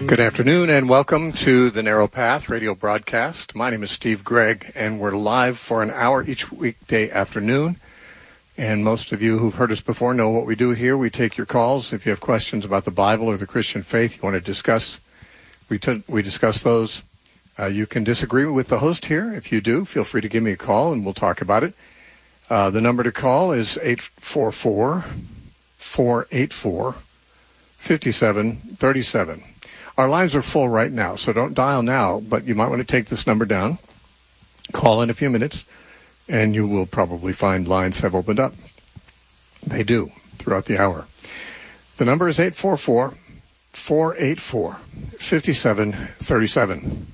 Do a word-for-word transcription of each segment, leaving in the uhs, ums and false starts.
Good afternoon and welcome to the Narrow Path radio broadcast. My name is Steve Gregg and we're live for an hour each weekday afternoon. And most of you who've heard us before know what we do here. We take your calls. If you have questions about the Bible or the Christian faith you want to discuss, we, t- we discuss those. Uh, you can disagree with the host here. If you do, feel free to give me a call and we'll talk about it. Uh, the number to call is eight four four, four eight four, five seven three seven. Our lines are full right now, so don't dial now, but you might want to take this number down, call in a few minutes, and you will probably find lines have opened up. They do throughout the hour. The number is eight four four, four eight four, five seven three seven.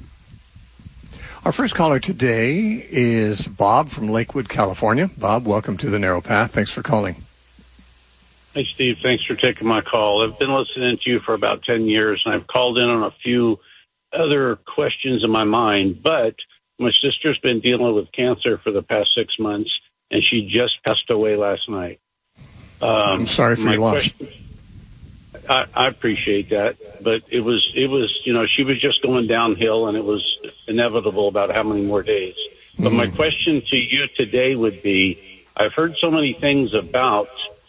Our first caller today is Bob from Lakewood, California. Bob, welcome to the Narrow Path. Thanks for calling. Hey, Steve. Thanks for taking my call. I've been listening to you for about ten years, and I've called in on a few other questions in my mind. But my sister's been dealing with cancer for the past six months, and she just passed away last night. Um, I'm sorry for your loss. Question, I, I appreciate that, but it was, it was, you know, she was just going downhill, and it was inevitable about how many more days. But mm. my question to you today would be, I've heard so many things about,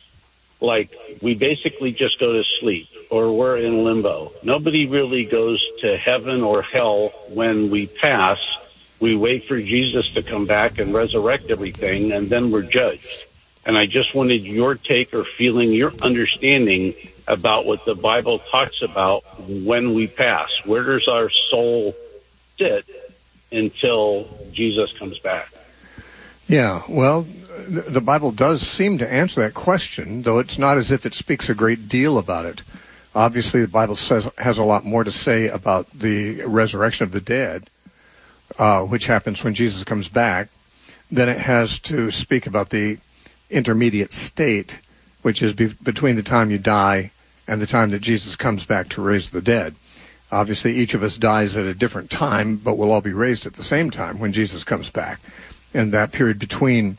like, we basically just go to sleep or we're in limbo. Nobody really goes to heaven or hell when we pass. We wait for Jesus to come back and resurrect everything, and then we're judged. And I just wanted your take or feeling, your understanding about what the Bible talks about when we pass. Where does our soul sit until Jesus comes back? Yeah, well, the Bible does seem to answer that question, though it's not as if it speaks a great deal about it. Obviously, the Bible says has a lot more to say about the resurrection of the dead, uh, which happens when Jesus comes back, than it has to speak about the intermediate state, which is be- between the time you die and the time that Jesus comes back to raise the dead. Obviously, each of us dies at a different time, but we'll all be raised at the same time when Jesus comes back. And that period between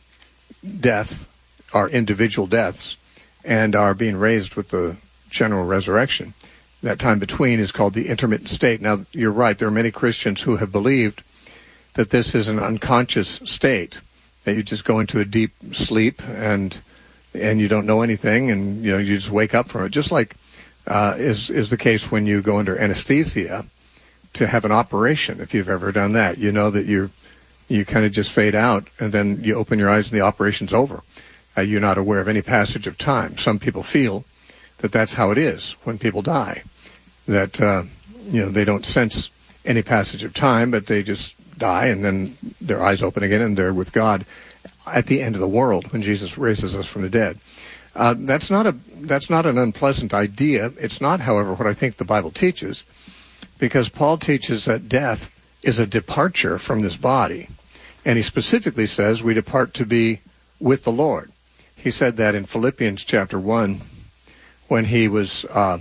death, our individual deaths, and our being raised with the general resurrection, that time between is called the intermittent state. Now, you're right, there are many Christians who have believed that this is an unconscious state, that you just go into a deep sleep and and you don't know anything, and you know you just wake up from it, just like uh, is is the case when you go under anesthesia to have an operation. If you've ever done that, you know that you're you kind of just fade out, and then you open your eyes and the operation's over. Uh, you're not aware of any passage of time. Some people feel that that's how it is when people die, that uh, you know they don't sense any passage of time, but they just die, and then their eyes open again, and they're with God at the end of the world when Jesus raises us from the dead. Uh, that's not a that's not an unpleasant idea. It's not, however, what I think the Bible teaches, because Paul teaches that death is a departure from this body. And he specifically says we depart to be with the Lord. He said that in Philippians chapter one when he was, uh,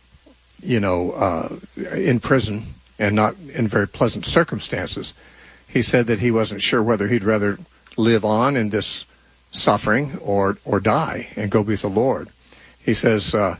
you know, uh, in prison and not in very pleasant circumstances. He said that he wasn't sure whether he'd rather live on in this suffering or or die and go be with the Lord. He says uh,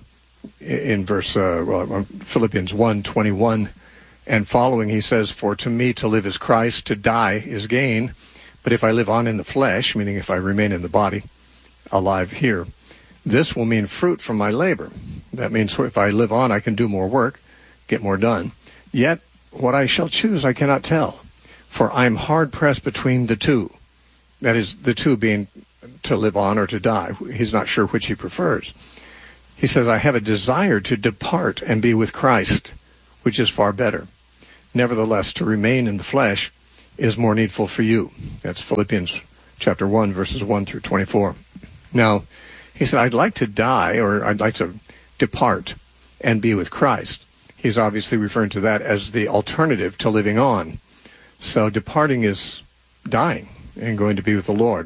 in verse, uh, well, Philippians one twenty-one, and following, he says, "For to me to live is Christ, to die is gain. But if I live on in the flesh," meaning if I remain in the body, alive here, "this will mean fruit from my labor." That means if I live on, I can do more work, get more done. "Yet what I shall choose I cannot tell, for I am hard-pressed between the two." That is, the two being to live on or to die. He's not sure which he prefers. He says, "I have a desire to depart and be with Christ, which is far better. Nevertheless, to remain in the flesh is more needful for you." That's Philippians chapter one, verses one through twenty-four. Now, he said, "I'd like to die, or I'd like to depart and be with Christ." He's obviously referring to that as the alternative to living on. So departing is dying and going to be with the Lord.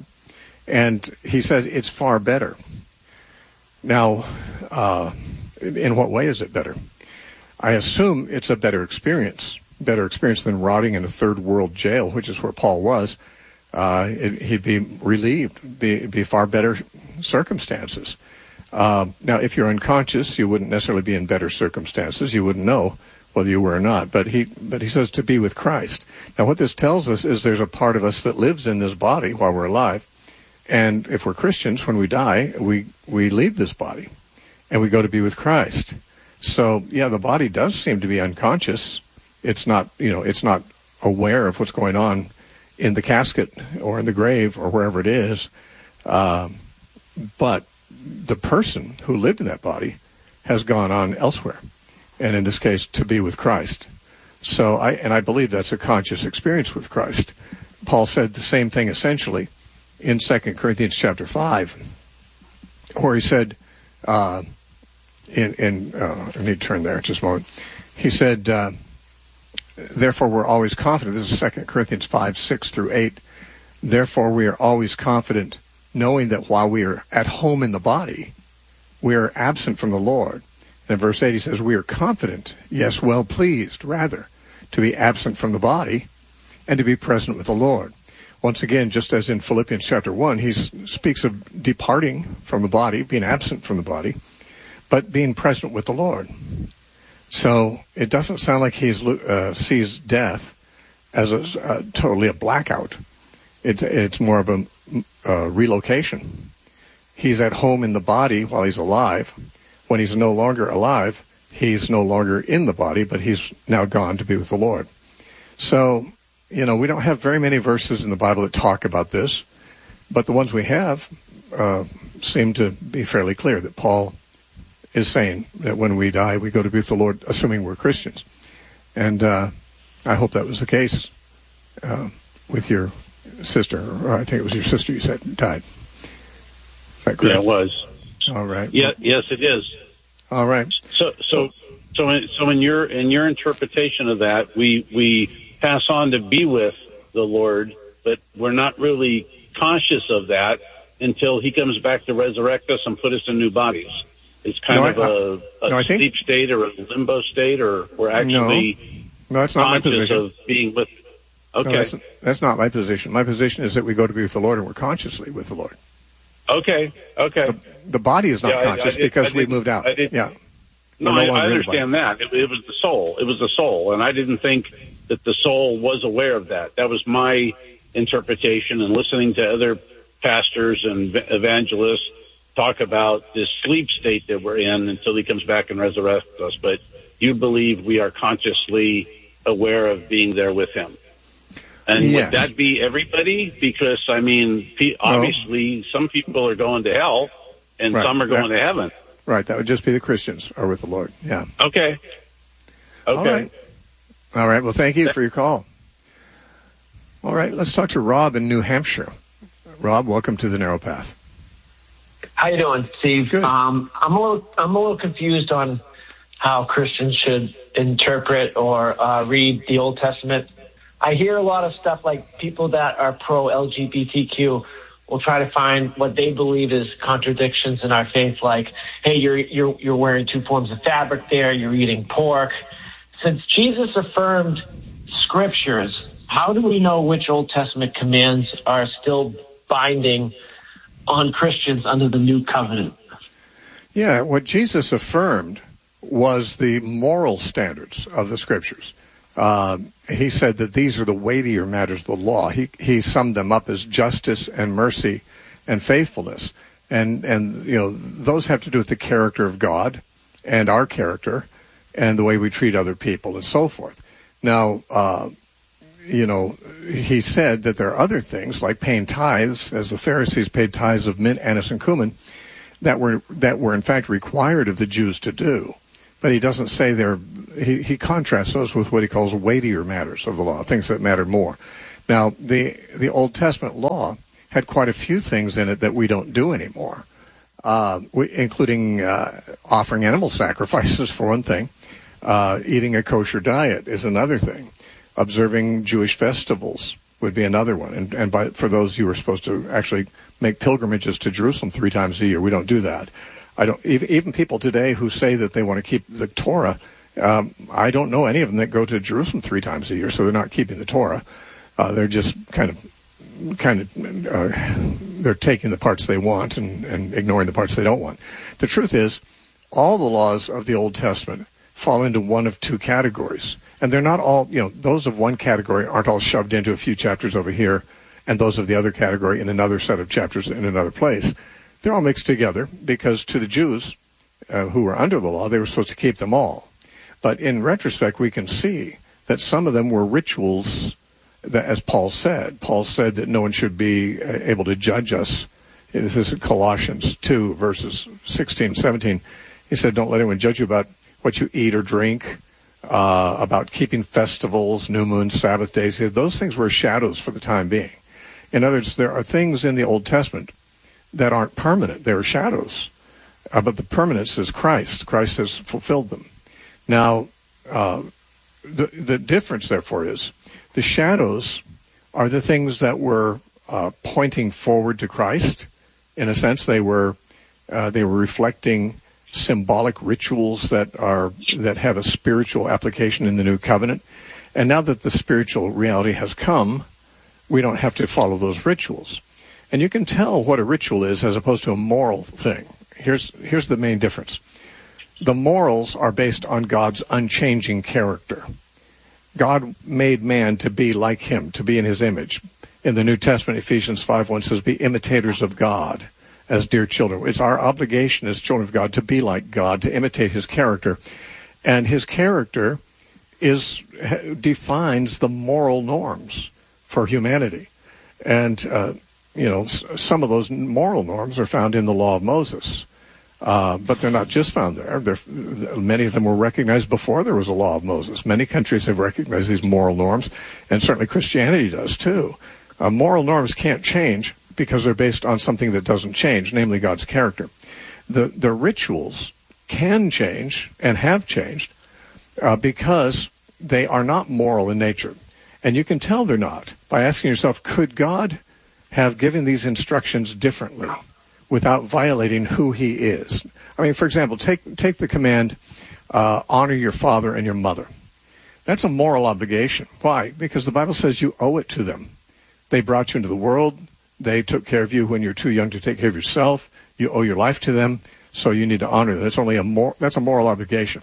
And he says it's far better. Now, uh, in what way is it better? I assume it's a better experience, better experience than rotting in a third world jail, which is where Paul was. Uh, it, he'd be relieved, be, be far better circumstances. Uh, now, if you're unconscious, you wouldn't necessarily be in better circumstances. You wouldn't know whether you were or not. But he, but he says to be with Christ. Now, what this tells us is there's a part of us that lives in this body while we're alive. And if we're Christians, when we die, we, we leave this body and we go to be with Christ. So, yeah, the body does seem to be unconscious. It's not, you know, it's not aware of what's going on in the casket or in the grave or wherever it is. Uh, but the person who lived in that body has gone on elsewhere. And in this case, to be with Christ. So I, and I believe that's a conscious experience with Christ. Paul said the same thing essentially in Second Corinthians chapter five, where he said, uh, in, in uh, I need to turn there just a moment. He said, uh, therefore we're always confident. This is Second Corinthians five, six through eight. Therefore we are always confident, knowing that while we are at home in the body, we are absent from the Lord. And in verse eight he says, we are confident, yes, well pleased, rather, to be absent from the body and to be present with the Lord. Once again, just as in Philippians chapter one, he speaks of departing from the body, being absent from the body, but being present with the Lord. So it doesn't sound like he uh, sees death as a, uh, totally a blackout. It's, it's more of a uh, relocation. He's at home in the body while he's alive. When he's no longer alive, he's no longer in the body, but he's now gone to be with the Lord. So, you know, we don't have very many verses in the Bible that talk about this, but the ones we have uh, seem to be fairly clear that Paul is saying that when we die, we go to be with the Lord, assuming we're Christians. And uh, I hope that was the case uh, with your sister, or I think it was your sister you said died. Is that correct? Yeah, it was. All right. Yeah, yes, it is. All right. So, so, so, in, so in your in your interpretation of that, we we pass on to be with the Lord, but we're not really conscious of that until He comes back to resurrect us and put us in new bodies. It's kind no, of I, a, a no, sleep think, state or a limbo state, or we're actually no, no that's not my conscious position. of being with. Okay, no, that's, that's not my position. My position is that we go to be with the Lord and we're consciously with the Lord. Okay, okay. The, the body is not yeah, conscious I, I did, because I we moved out. Yeah. No, no I, I understand that. It, it was the soul. It was the soul, and I didn't think that the soul was aware of that. That was my interpretation, and listening to other pastors and evangelists talk about this sleep state that we're in until He comes back and resurrects us. But you believe we are consciously aware of being there with Him. And yes. Would that be everybody? Because, I mean, obviously no. Some people are going to hell and right. some are going that, to heaven. Right. That would just be the Christians are with the Lord. Yeah. Okay. Okay. All right. All right. Well, thank you for your call. All right. Let's talk to Rob in New Hampshire. Rob, welcome to the Narrow Path. How you doing, Steve? Good. Um, I'm a little, I'm a little confused on how Christians should interpret or uh, read the Old Testament. I hear a lot of stuff like people that are pro-L G B T Q will try to find what they believe is contradictions in our faith, like, hey, you're you're you're wearing two forms of fabric there, you're eating pork. Since Jesus affirmed scriptures, how do we know which Old Testament commands are still binding on Christians under the new covenant? Yeah, what Jesus affirmed was the moral standards of the scriptures. Uh, he said that these are the weightier matters of the law. He he summed them up as justice and mercy and faithfulness. And, and you know, those have to do with the character of God and our character and the way we treat other people and so forth. Now, uh, you know, he said that there are other things like paying tithes, as the Pharisees paid tithes of mint, anise, and cumin, that were that were in fact required of the Jews to do. But he doesn't say they're, he, he contrasts those with what he calls weightier matters of the law, things that matter more. Now, the the Old Testament law had quite a few things in it that we don't do anymore, uh, we, including uh, offering animal sacrifices, for one thing. Uh, eating a kosher diet is another thing. Observing Jewish festivals would be another one. And, and by, for those, you were supposed to actually make pilgrimages to Jerusalem three times a year. We don't do that. I don't. Even people today who say that they want to keep the Torah, um, I don't know any of them that go to Jerusalem three times a year, so they're not keeping the Torah. Uh, they're just kind of, kind of, uh, they're taking the parts they want and, and ignoring the parts they don't want. The truth is, all the laws of the Old Testament fall into one of two categories. And they're not all, you know, those of one category aren't all shoved into a few chapters over here, and those of the other category in another set of chapters in another place. They're all mixed together because to the Jews uh, who were under the law, they were supposed to keep them all. But in retrospect, we can see that some of them were rituals that, as Paul said. Paul said that no one should be able to judge us. This is Colossians two, verses sixteen, seventeen. He said, don't let anyone judge you about what you eat or drink, uh, about keeping festivals, new moons, Sabbath days. Those things were shadows for the time being. In other words, there are things in the Old Testament that aren't permanent. They're shadows. Uh, but the permanence is Christ. Christ has fulfilled them. Now, uh, the, the difference, therefore, is the shadows are the things that were uh, pointing forward to Christ. In a sense, they were uh, they were reflecting symbolic rituals that are that have a spiritual application in the new covenant. And now that the spiritual reality has come, we don't have to follow those rituals. And you can tell what a ritual is as opposed to a moral thing. Here's here's the main difference. The morals are based on God's unchanging character. God made man to be like him, to be in his image. In the New Testament, Ephesians five one says, be imitators of God as dear children. It's our obligation as children of God to be like God, to imitate his character. And his character is defines the moral norms for humanity. And, uh, you know, some of those moral norms are found in the law of Moses. Uh, but they're not just found there. They're, many of them were recognized before there was a law of Moses. Many countries have recognized these moral norms, and certainly Christianity does too. Uh, moral norms can't change because they're based on something that doesn't change, namely God's character. The, the rituals can change and have changed uh, because they are not moral in nature. And you can tell they're not by asking yourself, could God have given these instructions differently without violating who he is? I mean, for example, take take the command, uh, honor your father and your mother. That's a moral obligation. Why? Because the Bible says you owe it to them. They brought you into the world. They took care of you when you're too young to take care of yourself. You owe your life to them, so you need to honor them. That's only a mor- that's a moral obligation.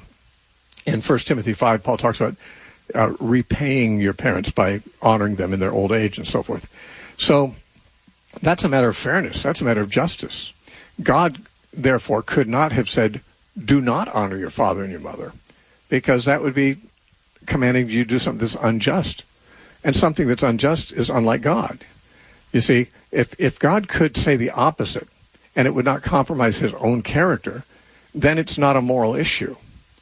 In First Timothy five, Paul talks about uh, repaying your parents by honoring them in their old age and so forth. So that's a matter of fairness. That's a matter of justice. God, therefore, could not have said, do not honor your father and your mother, because that would be commanding you to do something that's unjust. And something that's unjust is unlike God. You see, if, if God could say the opposite, and it would not compromise his own character, then it's not a moral issue.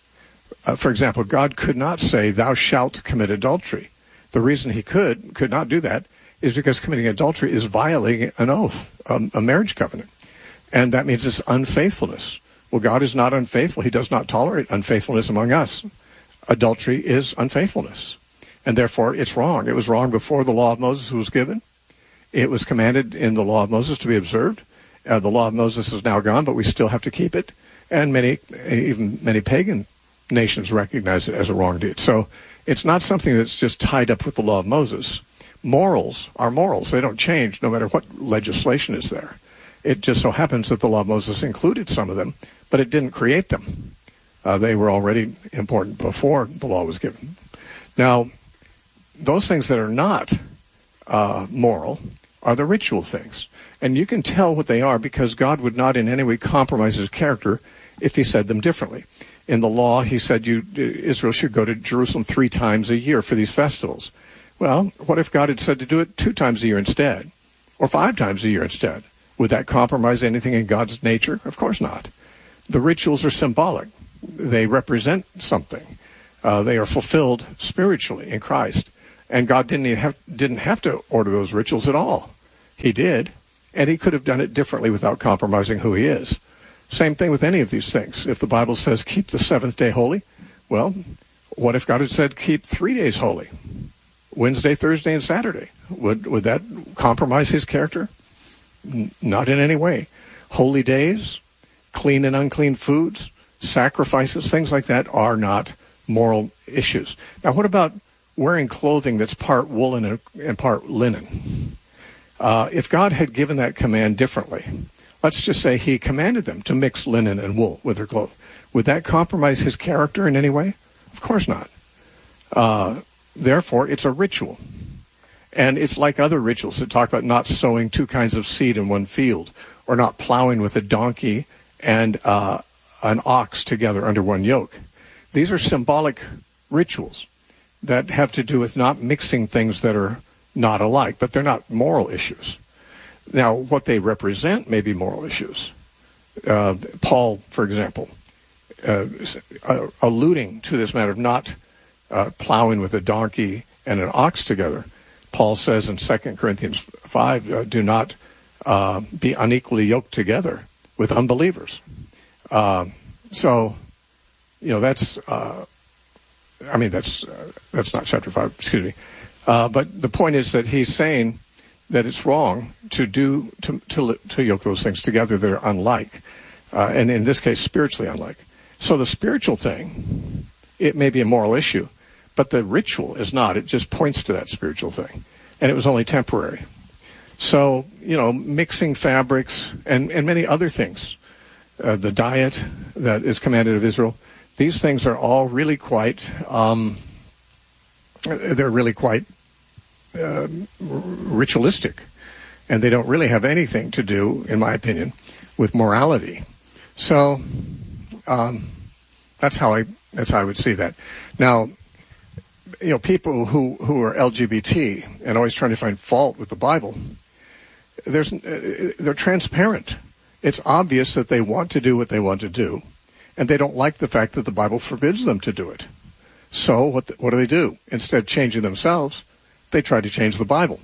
Uh, for example, God could not say, thou shalt commit adultery. The reason he could, could not do that is because committing adultery is violating an oath, um, a marriage covenant. And that means it's unfaithfulness. Well, God is not unfaithful. He does not tolerate unfaithfulness among us. Adultery is unfaithfulness. And therefore, it's wrong. It was wrong before the law of Moses was given. It was commanded in the law of Moses to be observed. Uh, the law of Moses is now gone, but we still have to keep it. And many, even many pagan nations recognize it as a wrong deed. So it's not something that's just tied up with the law of Moses. Morals are morals. They don't change no matter what legislation is there. It just so happens that the law of Moses included some of them, but it didn't create them. Uh, they were already important before the law was given. Now, those things that are not uh, moral are the ritual things. And you can tell what they are because God would not in any way compromise his character if he said them differently. In the law, he said you Israel should go to Jerusalem three times a year for these festivals. Well, what if God had said to do it two times a year instead, or five times a year instead? Would that compromise anything in God's nature? Of course not. The rituals are symbolic. They represent something. Uh, they are fulfilled spiritually in Christ. And God didn't even have, didn't have to order those rituals at all. He did, and he could have done it differently without compromising who he is. Same thing with any of these things. If the Bible says keep the seventh day holy, well, what if God had said keep three days holy? Wednesday, Thursday, and Saturday. Would would that compromise his character? N- not in any way. Holy days, clean and unclean foods, sacrifices, things like that are not moral issues. Now, what about wearing clothing that's part woolen and, and part linen? Uh, if God had given that command differently, let's just say he commanded them to mix linen and wool with their clothes. Would that compromise his character in any way? Of course not. Uh, therefore, it's a ritual. And it's like other rituals that talk about not sowing two kinds of seed in one field, or not plowing with a donkey and uh, an ox together under one yoke. These are symbolic rituals that have to do with not mixing things that are not alike, but they're not moral issues. Now, what they represent may be moral issues. Uh, Paul, for example, uh, uh, alluding to this matter of not uh, plowing with a donkey and an ox together, Paul says in Second Corinthians five, uh, do not uh, be unequally yoked together with unbelievers. Uh, so, you know, that's, uh, I mean, that's uh, that's not chapter five, excuse me. Uh, but the point is that he's saying that it's wrong to do, to to, to yoke those things together that are unlike, uh, and in this case, spiritually unlike. So the spiritual thing, it may be a moral issue, but the ritual is not. It just points to that spiritual thing. And it was only temporary. So, you know, mixing fabrics and, and many other things, uh, the diet that is commanded of Israel, these things are all really quite, um, they're really quite uh, ritualistic. And they don't really have anything to do, in my opinion, with morality. So um, that's how I that's how I would see that. Now, you know, people who, who are L G B T and always trying to find fault with the Bible, there's, uh, they're transparent. It's obvious that they want to do what they want to do, and they don't like the fact that the Bible forbids them to do it. So what the, what do they do? Instead of changing themselves, they try to change the Bible.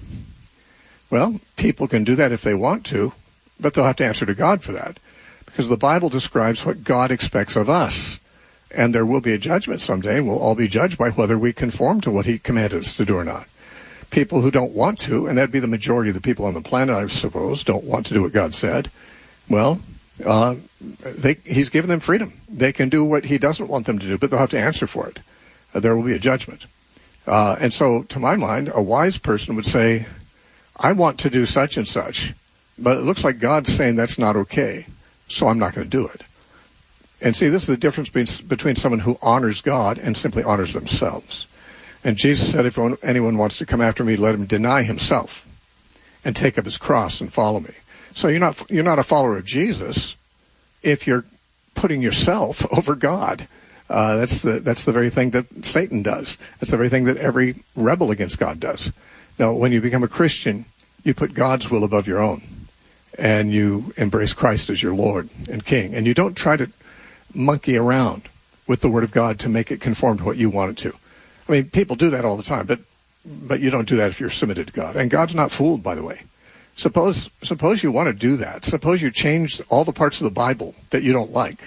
Well, people can do that if they want to, but they'll have to answer to God for that, because the Bible describes what God expects of us. And there will be a judgment someday, and we'll all be judged by whether we conform to what he commanded us to do or not. People who don't want to, and that'd be the majority of the people on the planet, I suppose, don't want to do what God said, well, uh, they, he's given them freedom. They can do what he doesn't want them to do, but they'll have to answer for it. Uh, there will be a judgment. Uh, and so, to my mind, a wise person would say, I want to do such and such, but it looks like God's saying that's not okay, so I'm not going to do it. And see, this is the difference between, between someone who honors God and simply honors themselves. And Jesus said, if anyone wants to come after me, let him deny himself and take up his cross and follow me. So you're not you're not a follower of Jesus if you're putting yourself over God. Uh, that's the that's the very thing that Satan does. That's the very thing that every rebel against God does. Now, when you become a Christian, you put God's will above your own, and you embrace Christ as your Lord and King, and you don't try to monkey around with the Word of God to make it conform to what you want it to. I mean, people do that all the time, but but you don't do that if you're submitted to God. And God's not fooled, by the way. Suppose suppose you want to do that. Suppose you change all the parts of the Bible that you don't like.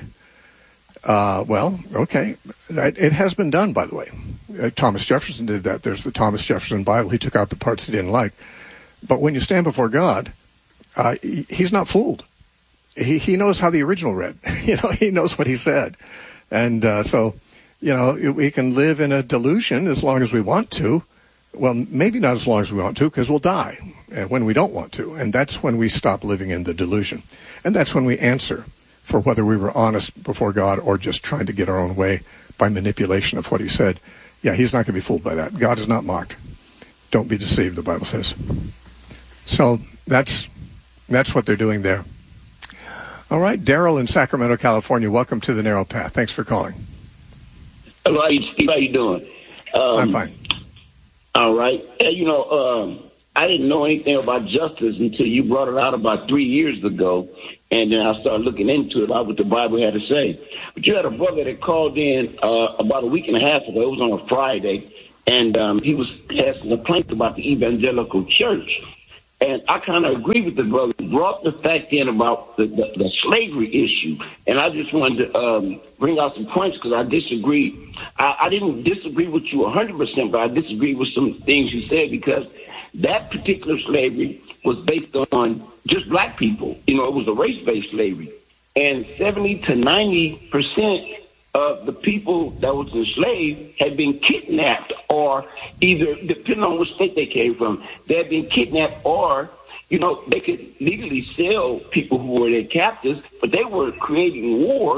Uh, well, okay. It has been done, by the way. Uh, Thomas Jefferson did that. There's the Thomas Jefferson Bible. He took out the parts he didn't like. But when you stand before God, uh, he, he's not fooled. He he knows how the original read. You know, he knows what he said. And uh, so, you know, we can live in a delusion as long as we want to. Well, maybe not as long as we want to, because we'll die when we don't want to. And that's when we stop living in the delusion. And that's when we answer for whether we were honest before God or just trying to get our own way by manipulation of what he said. Yeah, he's not going to be fooled by that. God is not mocked. Don't be deceived, the Bible says. So that's that's what they're doing there. All right, Daryl in Sacramento, California, welcome to the Narrow Path. Thanks for calling. Hello, Steve. How you doing? Um, I'm fine. All right. Hey, you know, um, I didn't know anything about justice until you brought it out about three years ago, and then I started looking into it, about what the Bible had to say. But you had a brother that called in uh, about a week and a half ago. It was on a Friday, and um, he was asking a complaint about the evangelical church. And I kind of agree with the brother. He brought the fact in about the, the, the slavery issue. And I just wanted to um, bring out some points because I disagree. I, I didn't disagree with you one hundred percent, but I disagree with some things you said because that particular slavery was based on just black people. You know, it was a race-based slavery. And seventy to ninety percent of the people that was enslaved had been kidnapped, or either, depending on which state they came from, they had been kidnapped, or, you know, they could legally sell people who were their captives, but they were creating wars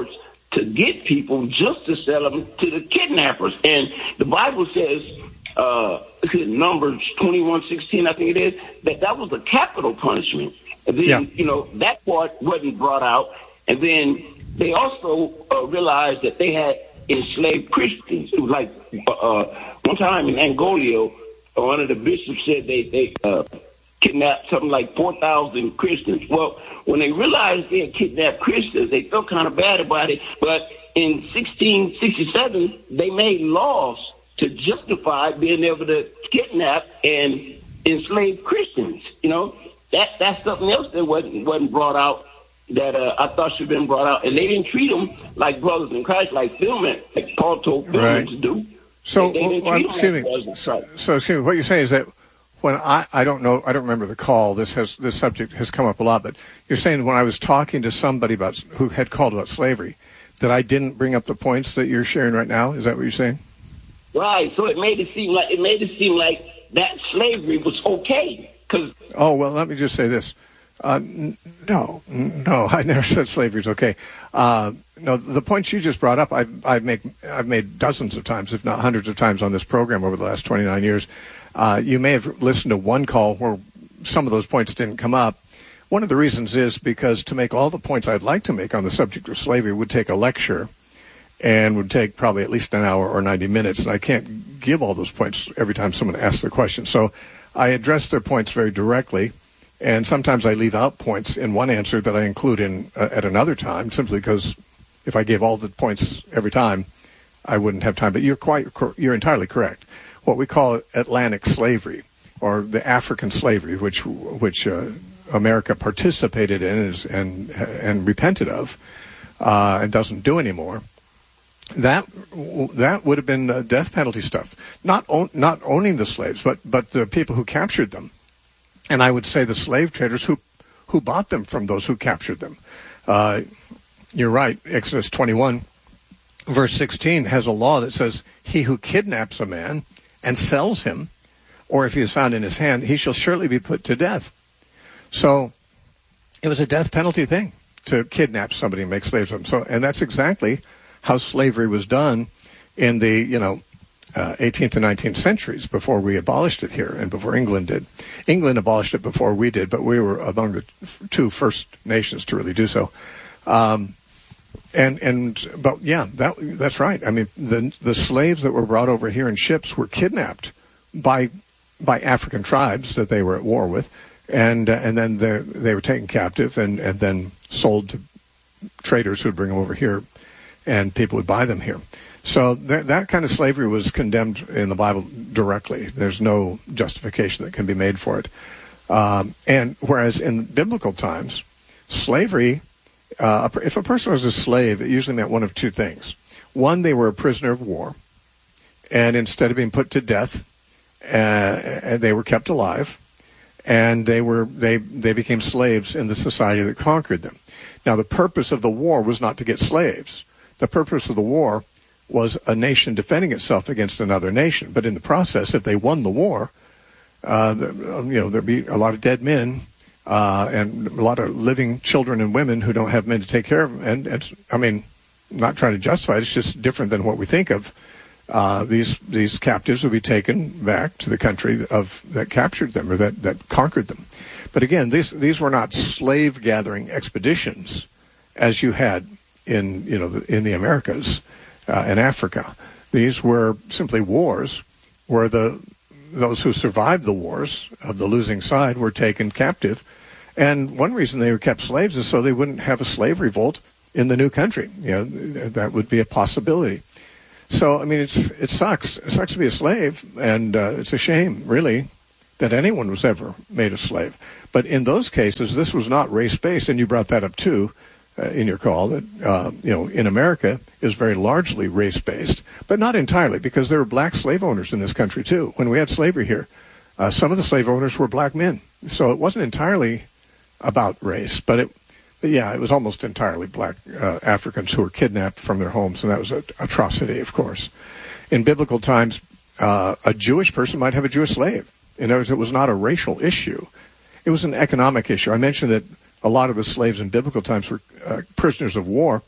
to get people just to sell them to the kidnappers. And the Bible says, uh, Numbers twenty-one sixteen, I think it is, that that was a capital punishment. And then, yeah. you know, that part wasn't brought out. And then they also uh, realized that they had enslaved Christians. It was like uh, one time in Angola, one of the bishops said they, they uh, kidnapped something like four thousand Christians. Well, when they realized they had kidnapped Christians, they felt kind of bad about it. But in sixteen sixty-seven, they made laws to justify being able to kidnap and enslave Christians. You know, that that's something else that wasn't wasn't brought out that uh, I thought should have been brought out. And they didn't treat them like brothers in Christ, like Philman, like Paul told Philman right. to do. So, they, they well, excuse me. So, so, excuse me. What you're saying is that when I, I don't know, I don't remember the call. This has this subject has come up a lot, but you're saying when I was talking to somebody about who had called about slavery, that I didn't bring up the points that you're sharing right now. Is that what you're saying? Right. So it made it seem like it made it seem like that slavery was okay. Cause oh well, let me just say this. Uh, n- no, n- no, I never said slavery is okay. Uh, no, the points you just brought up, I've, I've made, I've made dozens of times, if not hundreds of times, on this program over the last twenty-nine years. Uh, you may have listened to one call where some of those points didn't come up. One of the reasons is because to make all the points I'd like to make on the subject of slavery would take a lecture and would take probably at least an hour or ninety minutes, and I can't give all those points every time someone asks the question. So I address their points very directly. And sometimes I leave out points in one answer that I include in uh, at another time, simply because if I gave all the points every time, I wouldn't have time. But you're quite you're entirely correct. What we call Atlantic slavery, or the African slavery, which which uh, America participated in is, and and repented of, uh, and doesn't do anymore. That that would have been uh, death penalty stuff. Not own, not owning the slaves, but but the people who captured them. And I would say the slave traders who who bought them from those who captured them. Uh, you're right. Exodus twenty-one, verse sixteen, has a law that says, he who kidnaps a man and sells him, or if he is found in his hand, he shall surely be put to death. So it was a death penalty thing to kidnap somebody and make slaves of them. So, and that's exactly how slavery was done in the, you know, Uh, eighteenth and nineteenth centuries, before we abolished it here and before England did. England abolished it before we did, but we were among the two first nations to really do so. Um, and and but yeah, that that's right. I mean, the the slaves that were brought over here in ships were kidnapped by by African tribes that they were at war with, and uh, and then they they were taken captive and and then sold to traders who would bring them over here, and people would buy them here. So that, that kind of slavery was condemned in the Bible directly. There's no justification that can be made for it. Um, and whereas in biblical times, slavery, uh, if a person was a slave, it usually meant one of two things. One, they were a prisoner of war, and instead of being put to death, uh, they were kept alive, and they were they they became slaves in the society that conquered them. Now, the purpose of the war was not to get slaves. The purpose of the war was a nation defending itself against another nation. But in the process, if they won the war, uh, you know, there'd be a lot of dead men uh, and a lot of living children and women who don't have men to take care of them. And it's, I mean, I'm not trying to justify it. It's just different than what we think of. Uh, these these captives would be taken back to the country of that captured them or that, that conquered them. But again, these these were not slave gathering expeditions as you had in you know the, in the Americas. Uh, in Africa. These were simply wars where the those who survived the wars of the losing side were taken captive. And one reason they were kept slaves is so they wouldn't have a slave revolt in the new country. You know, that would be a possibility. So, I mean, it's it sucks. It sucks to be a slave, and uh, it's a shame, really, that anyone was ever made a slave. But in those cases, this was not race-based, and you brought that up, too, Uh, in your call, that, uh, you know, in America is very largely race-based, but not entirely, because there were black slave owners in this country, too. When we had slavery here, uh, some of the slave owners were black men. So it wasn't entirely about race, but, it, but yeah, it was almost entirely black uh, Africans who were kidnapped from their homes, and that was an atrocity, of course. In biblical times, uh, a Jewish person might have a Jewish slave. In other words, it was not a racial issue. It was an economic issue. I mentioned that a lot of the slaves in biblical times were uh, prisoners of war.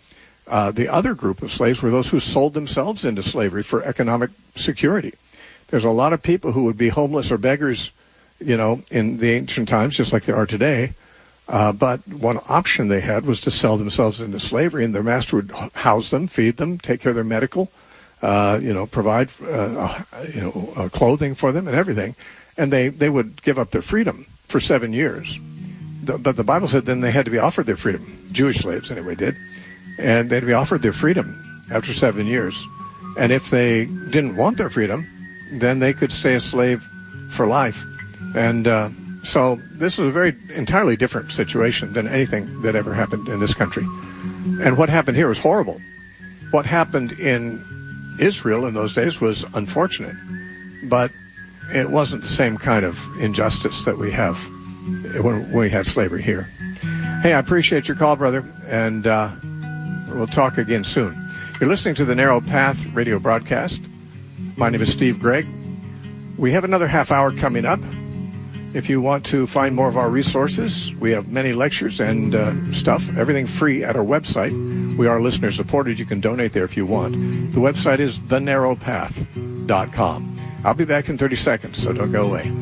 Uh, the other group of slaves were those who sold themselves into slavery for economic security. There's a lot of people who would be homeless or beggars, you know, in the ancient times, just like they are today. Uh, but one option they had was to sell themselves into slavery, and their master would house them, feed them, take care of their medical, uh, you know, provide, uh, you know, uh, clothing for them and everything. And they, they would give up their freedom for seven years. The, but the Bible said then they had to be offered their freedom. Jewish slaves, anyway, did. And they'd be offered their freedom after seven years. And if they didn't want their freedom, then they could stay a slave for life. And uh, so this was a very entirely different situation than anything that ever happened in this country. And what happened here was horrible. What happened in Israel in those days was unfortunate, but it wasn't the same kind of injustice that we have when we had slavery here. Hey, I appreciate your call, brother, and uh, we'll talk again soon. You're listening to the Narrow Path radio broadcast. My name is Steve Gregg. We have another half hour coming up. If you want to find more of our resources, we have many lectures and uh, stuff, everything free at our website. We are listener supported. You can donate there if you want. The website is the narrow path dot com. I'll be back in thirty seconds, so don't go away.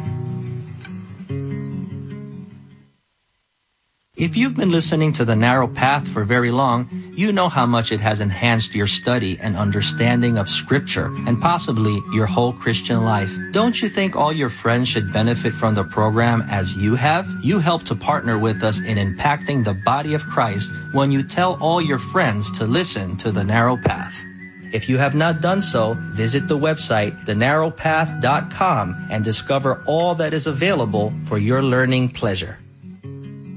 If you've been listening to The Narrow Path for very long, you know how much it has enhanced your study and understanding of Scripture and possibly your whole Christian life. Don't you think all your friends should benefit from the program as you have? You help to partner with us in impacting the body of Christ when you tell all your friends to listen to The Narrow Path. If you have not done so, visit the website the narrow path dot com and discover all that is available for your learning pleasure.